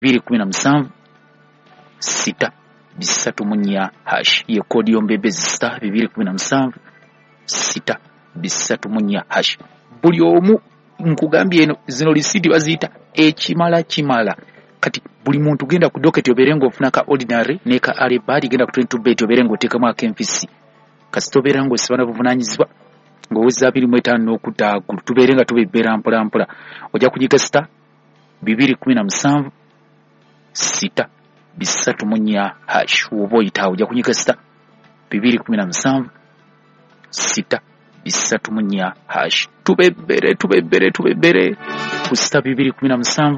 217 634 hash ye kodi yombebezi star 217 634 hash. Buli omu nkugambye eno zino lisiti bazita ekimala kati buli muntu genda ku docket oberengo ofuna ka ordinary ne ka alibadi genda ku 22 bet oberengo tekamu akempisi kasitoberango sibana buvunanyizibwa ngoweza 25 okutagulu tuberenga tubebera mpola ojja kunyiga star 217 634 hash oboyita ojja kunyiga star 217 634 hash tubebere ku star 217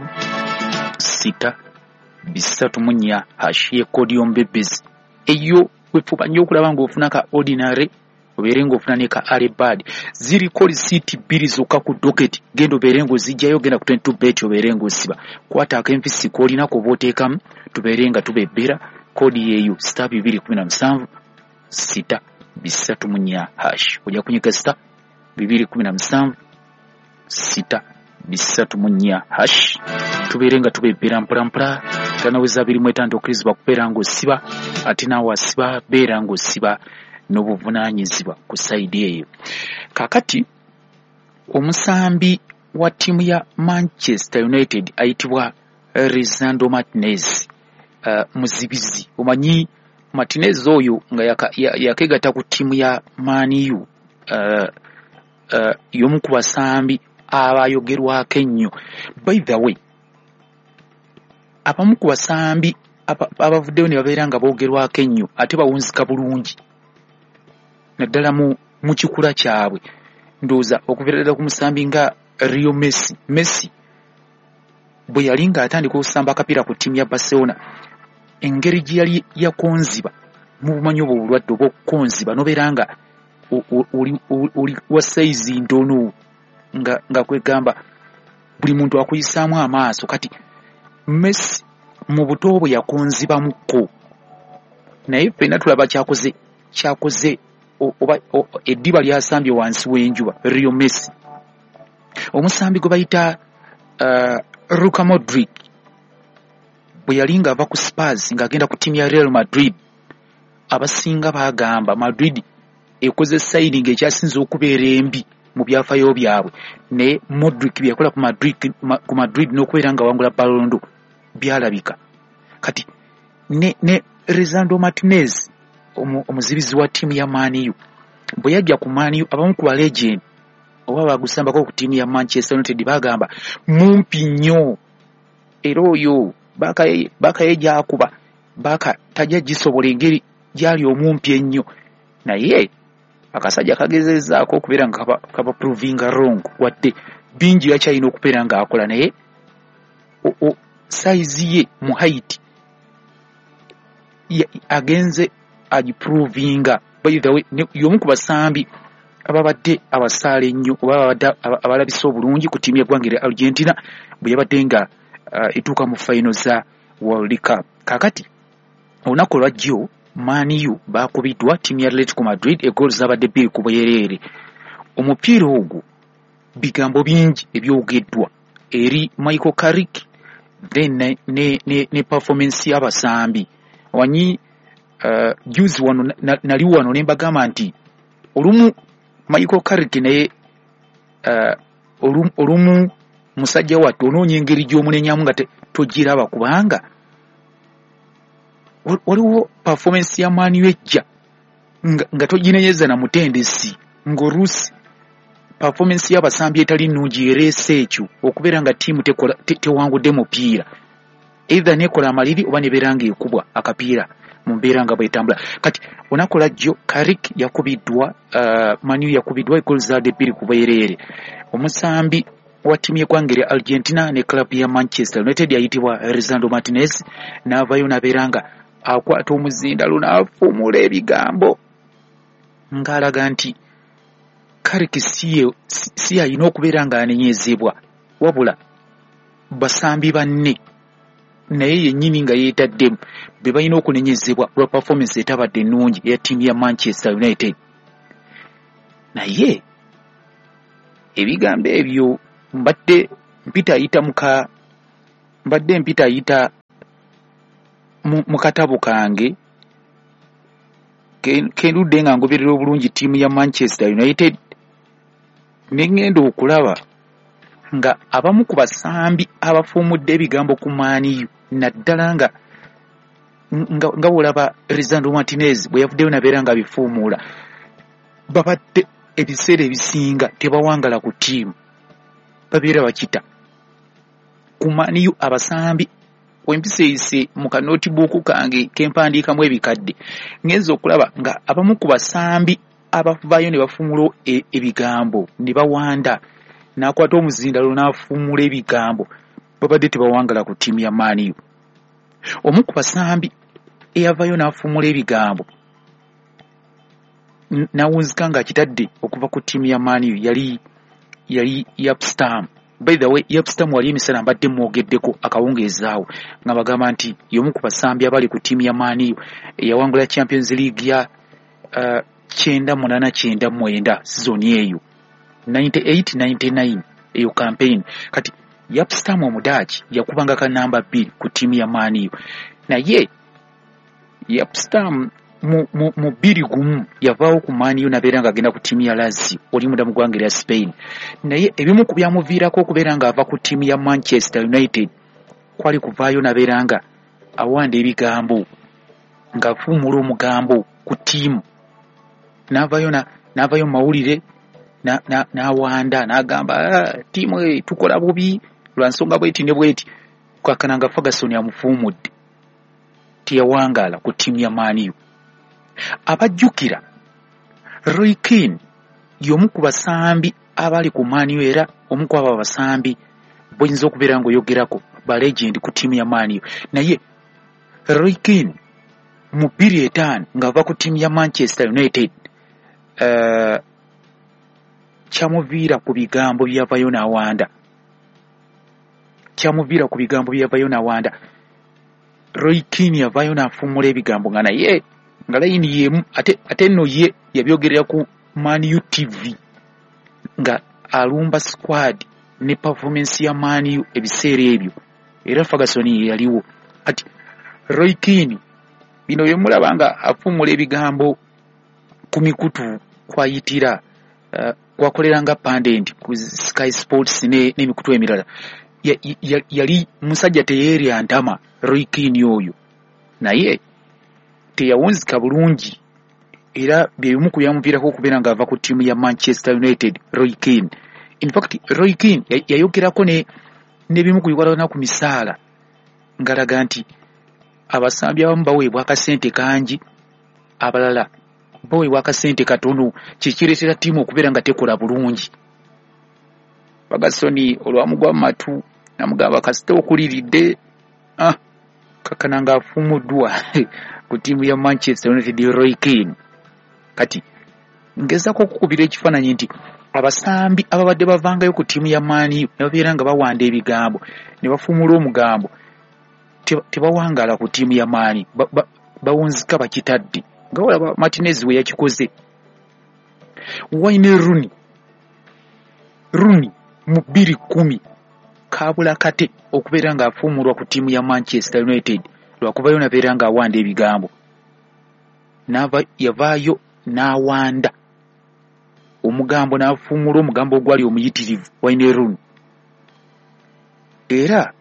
634 hash ye kodi yombebezi eyo wefuba nnyo okulaba ng'ofuna ka ordinary oberengo ofuna ne ka alibadi ziri koli siti biri zokka ku docket gendo berengo zijjayo genda ku 22 bet oberengo siba kwata akempisi kolina ko boteekamu tuberenga tubebera kodi yeyo star 217 634 hash ojja kunyiga star 217 634 hash tuberenga tubebera mpola tanaweza 25 okrizibwa kubeera ng'osiba ate naawe asiba beera ng'osiba n'obuvunanyizibwa ku side eyo. Kakati omusambi wa timu ya Manchester United ayitibwa Lisandro Martinez, muzibizi omanyi Martinez oyo nga yakegata ku timu ya Man U, y'omu ku basambi abayogerwako ennyo. By the way, abamu ku basambi abavuddeyo ne babeera nga boogerwako ennyo ate bawunzika bulungi naddala mu kikula kyabwe. Ndowooza okuviira ku musambi nga Rio Messi bwe yali ng'atandika okusamba akapiira ku ttiimu ya Barcelona, engeri gye yali yakonziba mu bumanyi obwo obulwadde obw'okukonziba n'obeera nga oli wa saizi ntono nga kwegamba buli muntu akuyisaamu amaaso. Kati Messi mu buto bwe yakonzibamuko, naye ffenna tulaba kyakoze oba eddiba lyasambye wansi w'enjuba. Rio Messi omusambi gwe bayita Luka Modric bwe yali ng'ava ku Spurs ng'agenda ku ttiimu ya Real Madrid, abasinga bagamba Madrid ekoze signing ekyasinze okubeera embi mu byafaayo byabwe, ne Modric bye yakola ku Madrid n'okubeera nga wangula Ballon d'Or byalabika. Kati ne Lisandro Martinez omuzibizi wa ttiimu ya Man U bwe yajja ku Man U, abamu ku balegend oba bagusambako ku ttiimu ya Manchester United bagamba mumpi nnyo, era oyo bakaye gyakuba baka tajja gisobola engeri gyali omumpi ennyo. Naye akasajja kagezezzaako okubeera nga kaba provinga wrong, wadde bingi yakyalina okubeera ng'akola, naye size ye mu height agenze agiprovinga. By the way, y'omu ku basambi ababadde abasaale ennyo oba ababadde abalabisa obulungi ku ttiimu y'eggwanga erya Argentina bwe yabadde nga etuuka mu final za World Cup. Kakati olunaku lwajjo Man U bakubiddwa ttiimu ya Atletico Madrid egoolo zabadde 2 ku bwereere. Omupiira ogwo bigambo bingi ebyogeddwa eri Michael Carrick then ne performance y'abasambi. Wanyi juzi wano nali wano ne mbagamba nti olumu Michael Carrick naye olumu musajja wattu onoonya engeri gy'omunenyamu nga togiraba, kubanga waliwo performance ya Man U ejja nga toginenyeza na mutendesi, ng'oluusi performance y'abasambi etali nnungi ereese ekyo okubeera nga ttiimu tewangudde mupiira, either nekola amaliri oba nebeera nga ekubwa akapiira mu mbeera nga bwetambula. Kati olunaku lwajjo Carrick yakubiddwa, Man U yakubiddwa egoolo zaadde 2 ku bwereere. Omusambi wa ttiimu y'eggwanga erya Argentina ne club ya Manchester United yayitibwa Lisandro Martinez n'avayo n'abeera nga akwata omuzindalo n'afumula ebigambo ng'alaga nti Carrick si alina okubeera ng'anenyezebwa, wabula basambi banne naye yennyini nga yeetaddemu be balina okunenyezebwa lwa performance etabadde ennungi eya ttiimu ya Manchester United. Naye ebigambo ebyo mbadde mpita ayita muka mbadde mpita ayita mu katabo kange kendudde nga ngoberera obulungi ttiimu ya Manchester United ne ngenda okulaba nga abamu ku basambi abafuumudde ebigambo ku Man U naddala nga olaba Lisandro Martinez bwe yavuddeyo nabeera nga bifuumuula babadde ebiseera ebisinga tebawangala ku ttiimu babeera bakita ku Man U abasambi wempiseeyise mu kanotibuuku kange kempandiikamu ebikadde ngenza okulaba nga abamu ku basambi abavaayo ne bafuumula ebigambo ne bawanda n'akwata omuzindalo n'afuumula ebigambo babadde tebawangala ku ttiimu ya Man U. Omu ku basambi eyavaayo n'afuumula ebigambo n'awunzika ng'akitadde okuva ku ttiimu ya Man U yali Yapstam. By the way, Yapstam wali emisana mbadde mwogeddeko akawungeezaawo nga bagamba nti y'omu ku basambi abali ku ttiimu ya Man U eyawangula Champions League ya 98-99 sizoni eyo 98-99 eyo campaign. Kati Yapstam omudaaki yakubanga ka namba 2 ku ttiimu ya Man U. Naye Yapstam mu 2-1 yavaawo ku Man U nabeera ng'agenda ku ttiimu ya Lazio oli munda mu ggwanga erya Spain. Naye ebimu ku byamuviirako okubeera ng'ava ku ttiimu ya Manchester United kwali kuvaayo nabeera nga awanda ebigambo ng'afuumula omugambo ku ttiimu n'avaayo mawulire n'awanda n'agamba ttiimu tukola bubi lwa nsonga bweti ne bweti kwakana nga Ferguson yamufuumudde teyawangaala ku ttiimu ya Man U. Abajjukira Roy Keane y'omu ku basambi abali ku Man U era omu ku abo abasambi boyinza okubeera ng'oyogerako ba legend ku ttiimu ya Man U. Naye Roy Keane mu 2005 ng'ava ku ttiimu ya Manchester United kyamuviira ku bigambo byavayo n'awanda. Roy Keane yavaayo n'afuumula ebigambo nga naye nga layini yemu ate nno ye yabyogerera ku Man U TV nga alumba squad ne performance ya Man U ebiseera ebyo era Ferguson ye yaliwo. Ati Roy Keane bino byemulaba nga afuumula ebigambo ku mikutu kwayitira kwakoleranga pandent ku Sky Sports n'emikutu emirala yali musajja teyeerya ntama Roy Keane oyo naye teyawunzika bulungi era byebimu ku byamuviirako okubeera ng'ava ku ttiimu ya Manchester United Roy Keane. In fact Roy Keane yayogerako n'ebimu ku bikwatagana ku misaala ngalaga nti abasambi abamu baweebwa akasente kangi abalala baweebwa akasente katono kikireetera ttiimu okubeera nga tekola bulungi. Ferguson olwamugwa mu matu namugamba kasita okuliridde kakana ng'afuumuddwa ku ttiimu ya Manchester United Roy Keane. Kati ngezaako okukubira ekifaananyi nti abasambi ababadde bavangayo ku ttiimu ya Man U ne babeera nga bawanda ebigambo ne bafuumula omugambo tebawangaala ku ttiimu ya Man U bawunzika bakitadde nga olaba Martinez we yakikoze. Wayne Rooney mu 2010 kaabula kate okubeera ng'afuumulwa ku ttiimu ya Manchester United lwakubayo nabeera ng'awanda ebigambo yavaayo n'awanda omugambo n'afuumula omugambo ogwali omuyitirivu Wayne Rooney. Era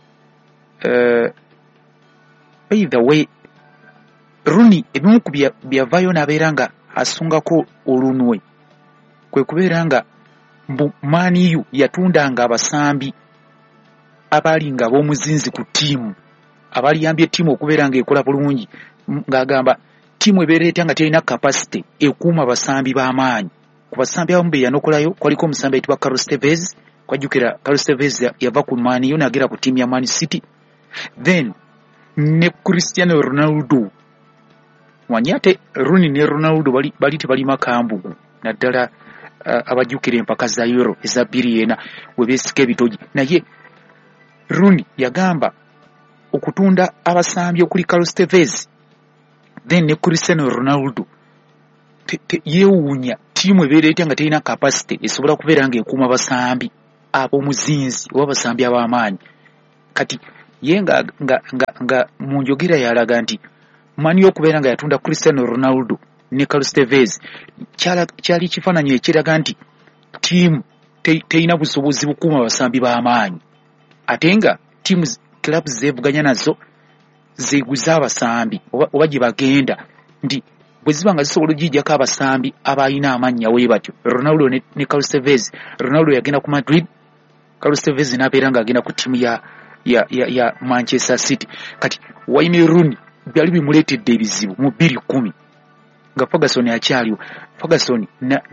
by the way Rooney ebimu ku byavaayo n'abeera nga asungako olunwe kwe kubeera nga Man U yatundanga abasambi abaali nga b'omuzinzi ku ttiimu abaliyambye ttiimu okubeera ng'ekola bulungi ng'agamba ttiimu ebeereeta nga terina capacity ekuuma abasambi b'amaanyi. Ku basambi abamu be yanokolayo kwaliko omusambi ayitibwa Carlos Tevez. Kwajjukira Carlos Tevez yava ku Man U n'agera ku ttiimu ya Man City. Then ne Cristiano Ronaldo wanyate Rooney ne Ronaldo bali tebali makambugu naddala abajjukira empaka za Euro eza 2004 we beesika ebitogi. Naye Rooney yagamba okutunda abasambi okuli Carlos Tevez then ne Cristiano Ronaldo yeewuunya ttiimu ebeereeta nga terina capacity esobola kubeera ng'ekuuma basambi ab'omuzinzi oba basambi ab'amaanyi. Kati ye nga mu njogera yalaga nti Mani okubeera nga yatunda Cristiano Ronaldo ne Carlos Tevez kyali kifaananyi ekiraga nti ttiimu teyina busobozi bukuuma basambi b'amaanyi ate nga ttiimu club zeevuganya nazo zeeguza abasambi oba gye bagenda nti bwe ziba nga zisobola ogijjako abasambi abalina amannya we batyo Ronaldo ne Carlos Tevez. Ronaldo yagenda ku Madrid, Carlos Tevez n'abeera ng'agenda ku ttiimu ya Manchester City. Kati Wayne Rooney byali bimuleetedde ebizibu mu 2010 nga Ferguson akyaliwo. Ferguson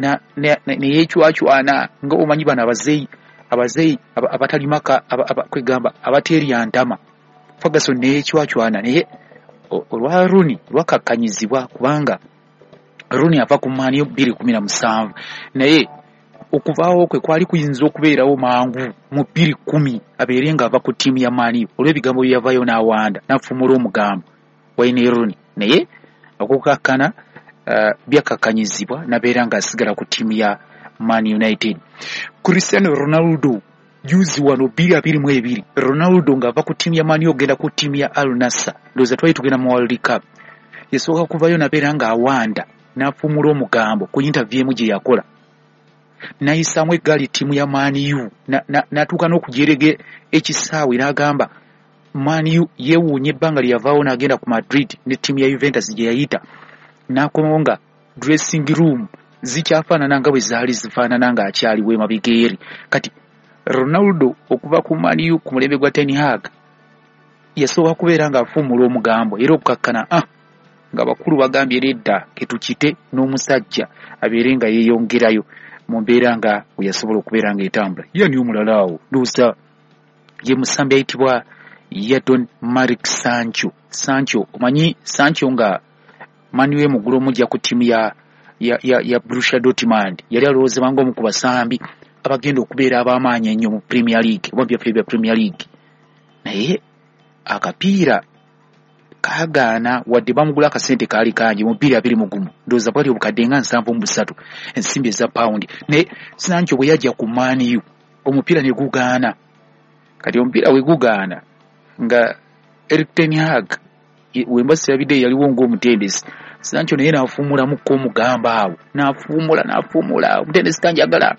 neyeecwacwana nga omanyi bano abazeeyi abatalimaka kwegamba abateerya ntama. Ferguson neyeecwacwana naye olwa Rooney lwakakkanyizibwa kubanga Rooney ava ku Man U 2017 naye okuvaawo kwe kwali kuyinza okubeerawo mangu mu 2010 abeere nga ava ku ttiimu ya Man U olw'ebigambo bye yavaayo n'awanda n'afumula omugambo Wayne Rooney naye okukakkana byakakkanyizibwa n'abeera ng'asigala ku ttiimu ya Man United. Cristiano Ronaldo juzi wano 2022 Ronaldo ng'ava ku ttiimu ya Man U ogenda ku ttiimu ya Al Nassr ndowooza twali tugenda mu World Cup yasooka kuvayo n'abeera ng'awanda n'afumula omugambo ku interview emu gye yakola n'ayisaamu eggaali ttiimu ya Man U n'atuuka n'okugyerege ekisaawe n'agamba Man U yeewuunya ebbanga lye yavaawo n'agenda ku Madrid ne ttiimu ya Juventus gye yayita n'akomawo nga dressing room zikyafaanana nga bwe zaali zifaanana ng'akyaliwo emabega eri. Kati Ronaldo okuva ku Man U ku mulembe gwa Ten Hag yasooka kubeera ng'afuumula omugambo era okukakkana nga bakulu bagambye nedda ketukite n'omusajja abeere nga yeeyongerayo mu mbeera nga bwe yasobola okubeera ng'etambula. Yani omulala awo ndowooza ye musambi ayitibwa Jadon Marek Sancho. Omanyi Sancho nga Man U emugula omujja ku ttiimu ya Borussia Dortmund yali alowoozebwa ng'omu ku basambi abagenda okubeera ab'amaanyi ennyo mu Premier League oba byaffe bya Premier League naye akapiira kaagaana wadde bamugula akasente kaali kangi mu 2021 ndowooza bwali obukadde nga 73 ensimbi eza paundi naye Sancho bwe yajja ku Man U omupiira ne gugaana. Kati omupiira we gugaana nga Erik ten Hag wembasi yabidde yaliwo ng'omutendesi Sancho naye n'afuumulamuko omugamba awo n'afuumula omutendesi tanjagala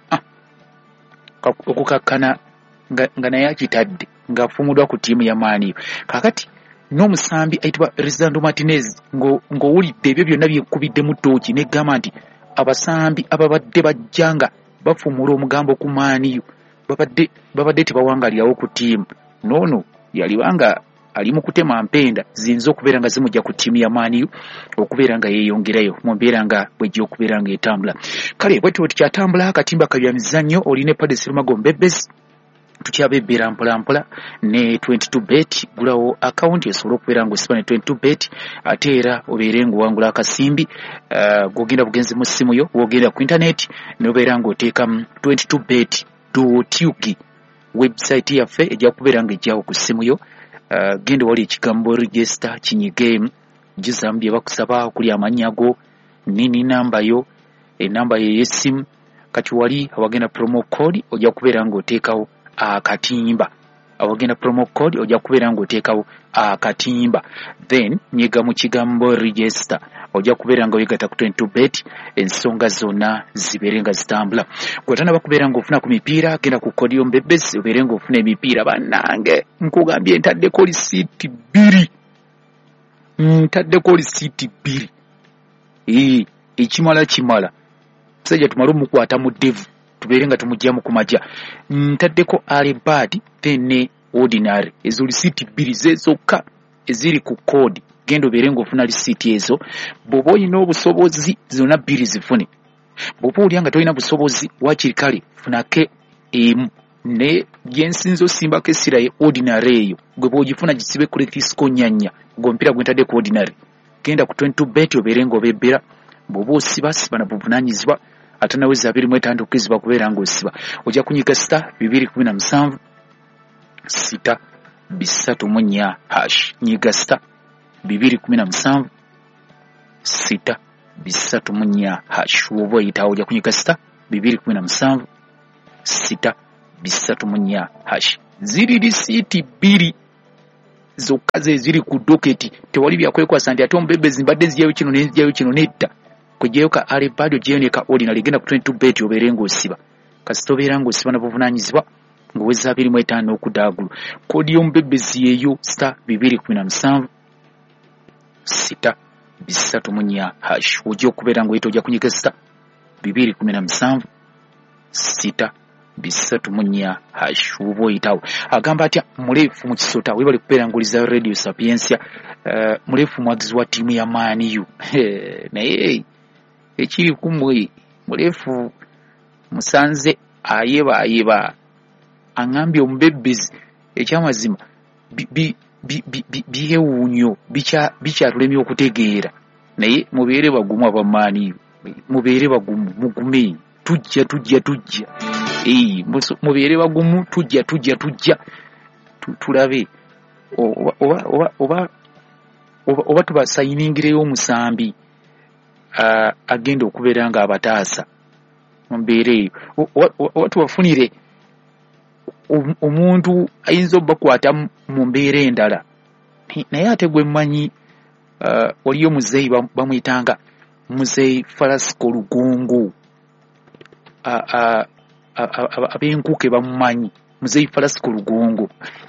okukakkana nga naye akitadde ng'afuumuddwa ku ttiimu ya Man U. Kakati n'omusambi ayitibwa Lisandro Martinez ng'owulidde ebyo byonna byekubidde mu ttooki n'eggamba nti abasambi ababadde bajjanga bafuumula omugambo ku Man U babadde tebawangalirawo ku ttiimu noono yalibanga ali mu kutema mpenda ziyinza okubeera nga zimujja ku ttiimu ya Man U okubeera nga yeeyongerayo mu mbeera nga bwejja okubeera nga etambula. Kale bwetyo tukyatambula akatimba kabya mizannyo oline Padres Lumago Mbebes tukyabebbera mpolampola ne 22bet gulawo account esobola okubeera nga osiba ne 22bet ate era obeere ng'owangula akasimbi g'ogenda bugenzi mu ssimu yo bw'ogenda ku internet n'obeera ng'oteekamu 22bet.uk website yaffe ejja kubeera nga ejjawo ku ssimu yo. Genda wali ekigambo register kinyige gizamu bye bakusaba okuli amannya go nini namba yo enamba yo y'essimu. Kati wali awagenda promo code ojja kubeera ng'oteekawo akatimba awagenda promo code ojja kubeera ng'oteekawo akatimba then nyiga mu kigambo register ojja kubeera nga wegatta ku 22bet ensonga zonna zibeere nga zitambula. Gwatana bakubeera ng'ofuna ku mipiira genda ku Kodiyo Mbebes obeere ng'ofuna emipiira bannange nkugambye ntaddeko lisiiti 2 ekimala musajja tumale omukwata mu devu tubeere nga tumugyamu ku majja ntaddeko alibadi then ne ordinary ezo lisiiti 2 zezokka eziri ku kodi genda obeere ng'ofuna lisiiti ezo bw'oba olina obusobozi zonna 2 zifune. Bw'oba olya nga tolina busobozi wakiri kale funake emu ne gyensinza osimbako essira ye ordinary eyo gwe bw'ogifuna gisibe ku letisiko nyanya gwompira gwentadde ku ordinary genda ku 22bet obeere ng'obebbera bw'oba osiba na buvunaanyizibwa ate nawe za 26 okizibwa kubeera ng'osiba ojja kunyiga star 217 6 3 hash nyiga star 217 6 3 hash woba oyitawo ojja kunyiga star 217 6 3 hash ziri lisiiti 2 zokka ze ziri ku doketi tewali byakwekwa nti ate omubebezi mbadde nzijayo kino nenzijayo kino netta kujjayo ka alebado jeyo ne ka ordinary genda ku 22 bet obeere ng'osiba kasita obeera ng'osiba na buvunaanyizibwa ng'oweza 25 okudaagulu kodi y'omubebezi yeeyo star 217 sita 3 hash ojja okubeera ng'oyita ojja kunyiga star 217 sita 3 hash oba oyitawo agamba atya muleefu mu kisota webale kubeera ng'oliza radio sapiensia muleefu mwagizi wa ttiimu ya maniyu naye ekiri kumwe muleefu musanze ayeba angambye omubebezi ekyamazima byewuunyo bikyatulemye okutegeera naye mubeere bagumu abamaaniyo mubeere bagumu mugume tujja mubeere bagumu tujja tulabe oba tubasayiningireyo omusambi agenda okubeera nga abataasa mumbeere eyo oba tubafunire omuntu ayinza obbakwata mu mbeera endala naye ate gwe mmanyi waliyo muzeeyi bamwyitanga muzeeyi Falasco Lugongo ab'enkuke bamumanyi muzeeyi Falasco Lugongo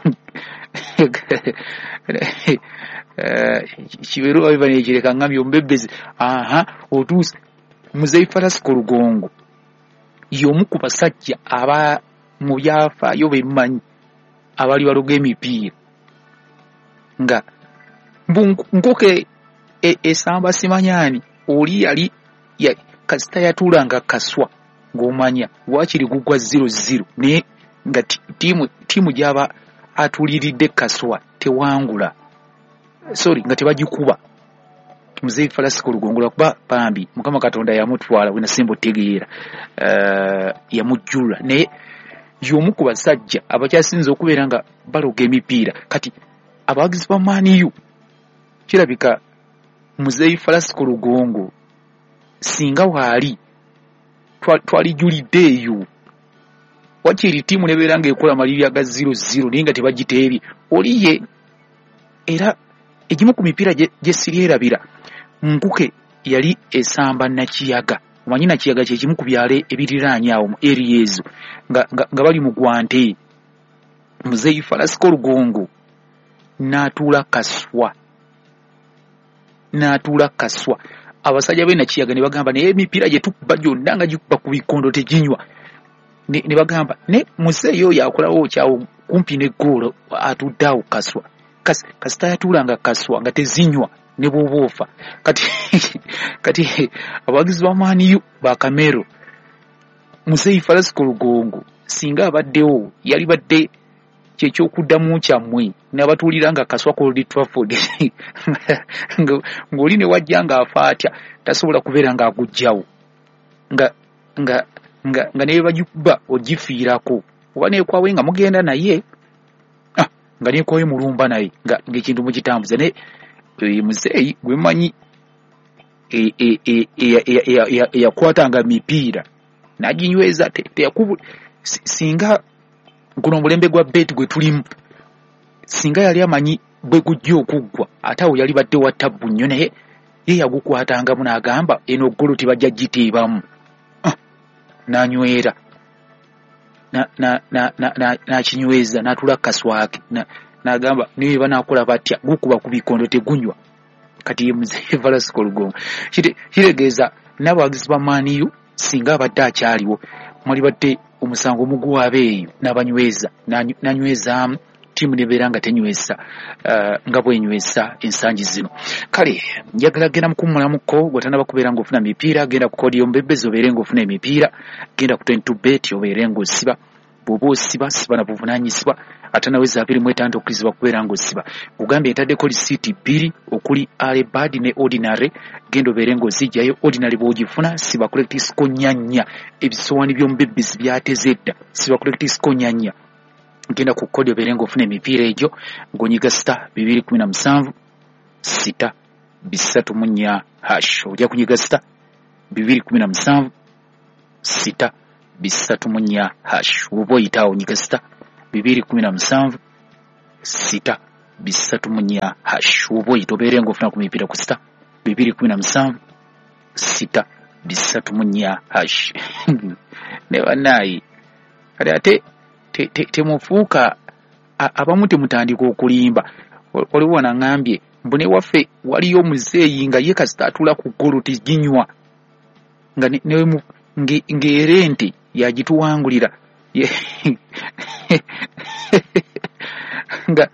kibeeru abibanekireka ngambye omubebezi otuuse muzeeyi Falasco Lugongo y'omu ku basajja aba mu byafaayo bemmanyi abali baloga emipiira nga nkoke esamba simanyani oli yali kasita yatuulanga kaswa ng'omanya waakiri gugwa 0-0 naye nga tiimu gy'aba atuuliridde kaswa tewangula nga tebagikuba muzeeyi Falasco Lugongo lwakuba bambi Mukama Katonda yamutwala wena simba otegeera yamujjula naye y'omu ku basajja abakyasinza okubeera nga baloga emipiira kati abawagizi ba maniyu kirabika muzeeyi Falasco Lugongo singa waali twalijulidde eyo wakiri ttiimu nebeera ng'ekola malirya ga 0-0 naye nga tebagiteebye oliye era egimu ku mipiira gye siryerabira nkuke yali esamba Nakiyaga omanyi Nakiyaga kye kimu ku byalo ebiriraanye awo mu eri ezo nga bali mu Gwante muzeeyi Falasco Lugongo n'atuula kaswa abasajja b'e Nakiyaga ne bagamba naye emipiira gye tukuba gyonna nga gikuba ku bikondo teginywa ne bagamba ne muzeeyi oyo akolawo kyawo kumpi ne ggoolo atudde awo kaswa kasita yatuulanga kaswa nga tezinywa ne bw'oba ofa kati abawagizi ba maniyu bakamero muzeeyi Falasco Lugongo singa abaddewo yali badde kyekyokudamu kyammwe n'abatuuliranga kaswa ku Old Trafford ng'oli ne wajja ng'afa atya tasobola kubeera ng'agugjawo nga naye bagikuba ogifiirako oba neekwawe nga mugenda naye nga neekwawe mulumba naye ng'ekintu mukitambuza naye muzeeyi gwe mmanyi eyakwatanga mipiira n'aginyweza teyakubu singa guno omulembe gwa bet gwe tulimu singa yali amanyi bwe gujja okuggwa ate awo yali badde wa tabbu nnyo naye ye yagukwatangamu n'agamba eno ggolo tebajja giteebamu n'anywera n'akinyweza n'atula kaswake n'agamba niwe banaakola batya gukuba ku bikondo tegunywa kati ye muzeeyi Falasco Lugongo kitegeeza n'abawagizi ba maniyu singa abadde akyaliwo mwali badde omusango omugwabe eyo n'abanyweza n'anywezaamu ttiimu nebeera nga tenywesa nga bwenywesa ensangi zino kale njagala genda mukummulamuko gwetanaba kubeera ng'ofuna mipiira genda ku koodi y'omubebezi obeere ng'ofuna emipiira genda ku 22 bet obeere ng'osiba bw'oba osiba siba na buvunaanyizibwa ate naweza 25 okkirizibwa kubeera ng'osiba kugambye entaddeko lisiiti 2 okuli alebadi ne ordinary genda obeere ng'ozijjayo ordinary bw'ogifuna siba kulekitisiko 4 ebisowaani by'omubebezi byateze dda siba kulekitisiko 4 genda ku kodi obeere ng'ofuna emipiira egyo ng'onyiga star 217 sita 3 hash ojja kunyiga star 217 sita 3 hash oba oyitaawo nyiga star 217 sita 6 hash oboi toberenga ofuna ku mipiira ku star 217 6 3 hash ne banayi ate temufuuka abamu temutandika okulimba. Waliwo nangambye mbune waffe waliyo omuzeeyi nga ye kasita atula ku ggulu tiginywa ng'erente yagituwangulira nga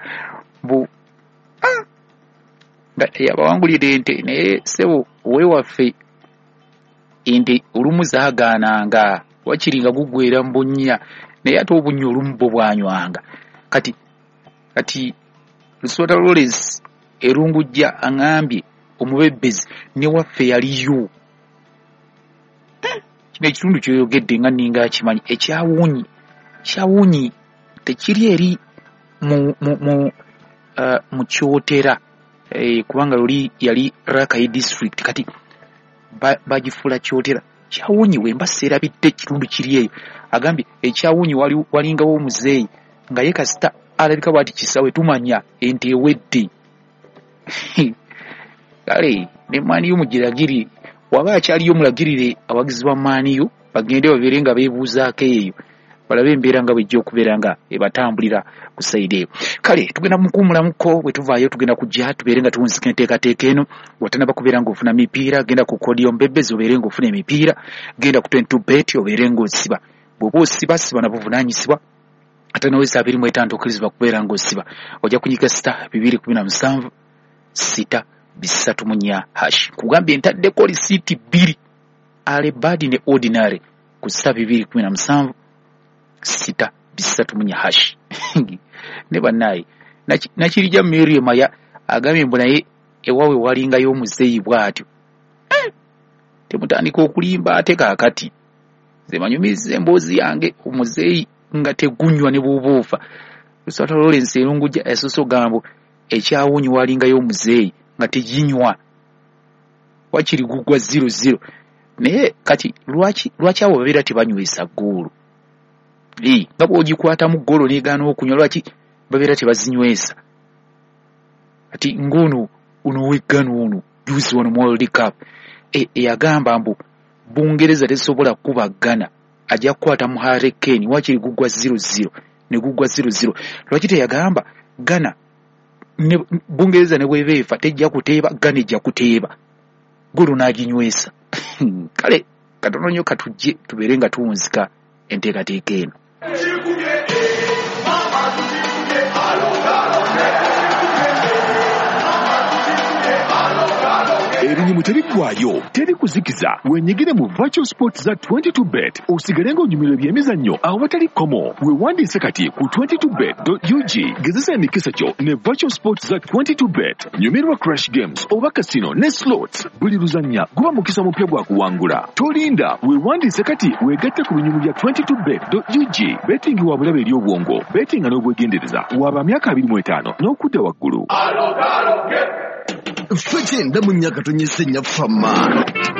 yabawangulira ente naye sebo wewaffe ente olumu zaagaananga wakiri nga gugwera mu bunnya naye ate obunya olumu bwo bwanywanga. Kati Lusota Lawrence erungujja angambye omubebbezi ne waffe yaliyo. Kino ekitundu kyoyogedde nga ninga akimanyi ekyawunyi tekiri eri mu Kyotera kubanga luli yali Rakai district kati bagifuula Kyotera. Kyawunyi we mbaseerabidde ekitundu kiri eyo agambye ekyawunyi walingawo omuzeeyi nga ye kasita alabika bwati kisawe tumanya ente ewedde. Kale ne Maniyu mugiragiri waba akyaliyo mulagirire abagizi ba Maniyu bagende babeere nga beebuuzaako eyo balabe embeera nga bwejja okubeera nga ebatambulira ku sayidi eyo. Kale tugenda mukuumulamuko bwe tuvaayo tugenda kujja tubeere nga tuwunzika enteekateeka eno watanaba kubeera ng'ofuna mipiira genda ku Kodiyo Mbebbezi obeere ng'ofuna emipiira genda ku 22bet obeere ng'osiba bw'oba osiba na buvunaanyizibwa ate naweza 25 okkirizibwa kubeera ng'osiba ojja kunyiga star 217 6 3 hash kugambye ntaddeko lisiiti 2 alebadi ne ordinary ku star 217 6 3 hash ne banayi nakirija Mary Maya agambye mbu naye ewawe walingayo omuzeeyi bw'atyo temutandika okulimba ate kaakati ze manyumize emboozi yange omuzeeyi nga tegunywa ne bw'obuufa. Lusota Lawrence erungujja esoso gambo ekyawunyi walingayo omuzeeyi nga teginywa wakiri gugwa 0-0 naye kati lwaki abo babeera tebanywesa ggoolo nga bw'ogikwata mu ggoolo n'egaana okunywa lwaki babeera tebazinywesa. Kati ng'ono w'eggano ono juice wano mu World Cup eyagamba mbu Bungereza tesobola kuba Ghana ajja kukwata mu Hurricane wakiri gugwa 0-0 ne gugwa 0-0 lwaki teyagamba Ghana ne Bungereza ne bwebeefa tejja kuteeba Ghana ejja kuteeba gulu n'aginywesa. Kale katono nnyo katujje tubeere nga tuwunzika enteekateeka eno. Erinyumu terigwayo teri kuzikiza wenyigire mu virtual sports za 22bet osigale ng'onyumirwa ebyemizannyo awatali komo wewandiise kati ku 22bet.ug gezesa emikisa kyo ne virtual sports za 22bet nyumirwa crash games oba casino ne slots buli luzannya guba mukisa mupya gwa kuwangula tolinda wewandiise kati wegatte ku binyumu bya 22bet.ug betting wa bulabe eri obwongo betting n'obwegendereza waba myaka 25 n'okudda waggulu. Fete ndamunyaka tonyese nyafama.